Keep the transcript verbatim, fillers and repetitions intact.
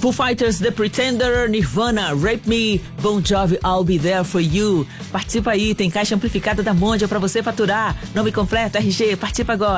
Foo Fighters, The Pretender, Nirvana, Rape Me, Bon Jovi, I'll Be There For You. Participa aí, tem caixa amplificada da Mondial pra você faturar. Nome completo, R G, participa agora.